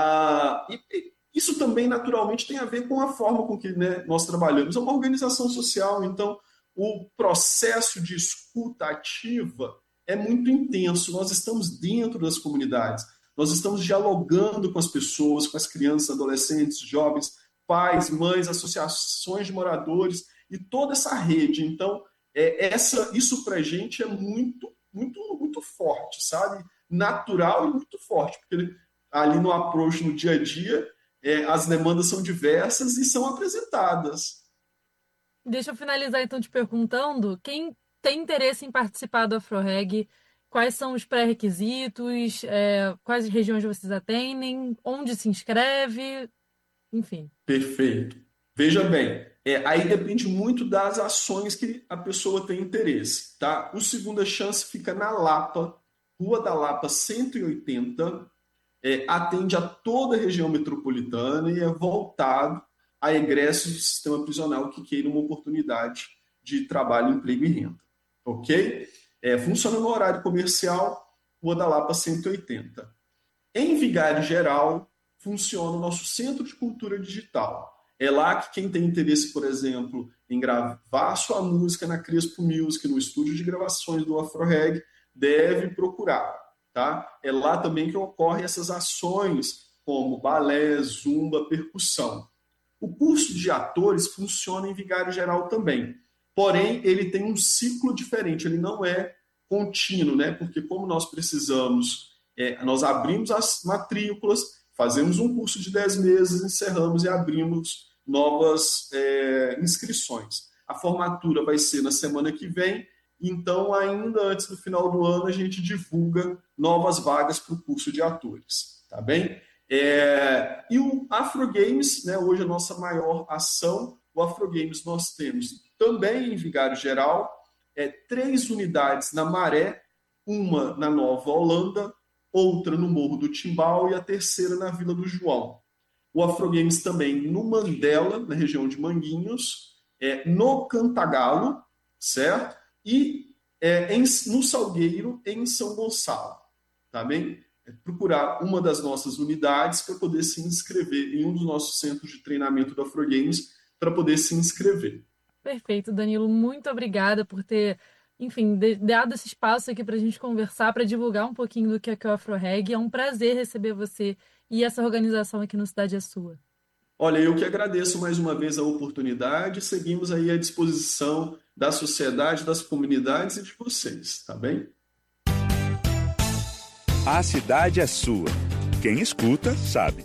isso também naturalmente tem a ver com a forma com que, né, nós trabalhamos. É uma organização social, então o processo de escuta ativa é muito intenso. Nós estamos dentro das comunidades, nós estamos dialogando com as pessoas, com as crianças, adolescentes, jovens, pais, mães, associações de moradores e toda essa rede. Então, isso para a gente é muito, muito, muito forte, sabe? Natural e muito forte, porque ali no approach, no dia a dia, as demandas são diversas e são apresentadas. Deixa eu finalizar então te perguntando, quem tem interesse em participar do AfroReg, quais são os pré-requisitos, quais regiões vocês atendem, onde se inscreve, enfim. Perfeito. Veja bem, aí depende muito das ações que a pessoa tem interesse, tá? O Segunda Chance fica na Lapa, Rua da Lapa 180, atende a toda a região metropolitana e é voltado a egressos do sistema prisional que queiram uma oportunidade de trabalho, emprego e renda. Ok? Funciona no horário comercial, Rua da Lapa 180. Em Vigário Geral, funciona o nosso Centro de Cultura Digital. É lá que quem tem interesse, por exemplo, em gravar sua música na Crespo Music, no estúdio de gravações do AfroReg, deve procurar. Tá? É lá também que ocorrem essas ações como balé, zumba, percussão. O curso de atores funciona em Vigário Geral também. Porém, ele tem um ciclo diferente, ele não é contínuo, né? Porque como nós precisamos, nós abrimos as matrículas, fazemos um curso de 10 meses, encerramos e abrimos novas inscrições. A formatura vai ser na semana que vem, então ainda antes do final do ano a gente divulga novas vagas para o curso de atores, tá bem? E o Afrogames, né, hoje a nossa maior ação, o Afrogames nós temos também em Vigário Geral, 3 unidades na Maré, uma na Nova Holanda, outra no Morro do Timbal e a terceira na Vila do João. O Afrogames também no Mandela, na região de Manguinhos, no Cantagalo, certo? E no Salgueiro, em São Gonçalo, tá bem? Procurar uma das nossas unidades para poder se inscrever em um dos nossos centros de treinamento do Afrogames, para poder se inscrever. Perfeito, Danilo. Muito obrigada por ter, enfim, dado esse espaço aqui para a gente conversar, para divulgar um pouquinho do que é o AfroReg. É um prazer receber você e essa organização aqui no Cidade é Sua. Olha, eu que agradeço mais uma vez a oportunidade. Seguimos aí à disposição da sociedade, das comunidades e de vocês, tá bem? A cidade é sua. Quem escuta, sabe.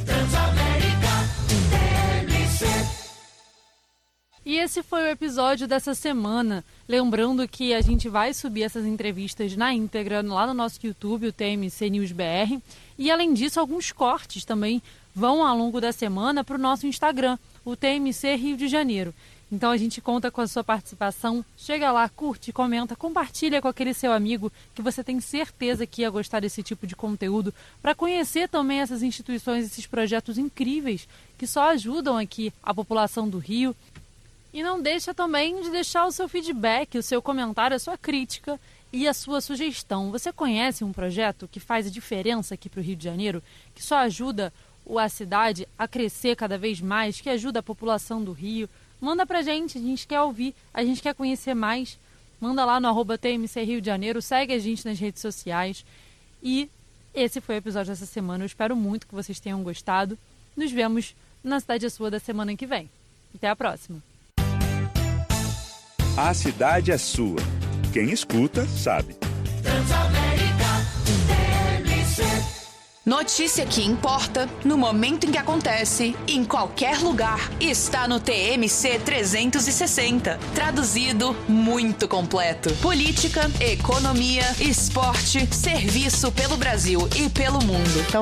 E esse foi o episódio dessa semana. Lembrando que a gente vai subir essas entrevistas na íntegra lá no nosso YouTube, o TMC News BR. E além disso, alguns cortes também vão ao longo da semana para o nosso Instagram, o TMC Rio de Janeiro. Então a gente conta com a sua participação. Chega lá, curte, comenta, compartilha com aquele seu amigo que você tem certeza que ia gostar desse tipo de conteúdo, para conhecer também essas instituições, esses projetos incríveis que só ajudam aqui a população do Rio. E não deixa também de deixar o seu feedback, o seu comentário, a sua crítica e a sua sugestão. Você conhece um projeto que faz a diferença aqui para o Rio de Janeiro, que só ajuda a cidade a crescer cada vez mais, que ajuda a população do Rio? Manda pra gente, a gente quer ouvir, a gente quer conhecer mais. Manda lá no @TMC Rio de Janeiro, segue a gente nas redes sociais. E esse foi o episódio dessa semana. Eu espero muito que vocês tenham gostado. Nos vemos na Cidade é Sua da semana que vem. Até a próxima. A cidade é sua. Quem escuta, sabe. Notícia que importa, no momento em que acontece, em qualquer lugar, está no TMC 360. Traduzido, muito completo. Política, economia, esporte, serviço pelo Brasil e pelo mundo.